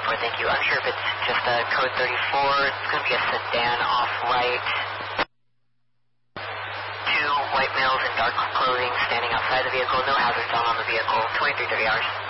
34, thank you. Unsure if it's just a code 34. It's going to be a sedan off-right. Two white males in dark clothing standing outside the vehicle. No hazards on the vehicle. 2330 hours.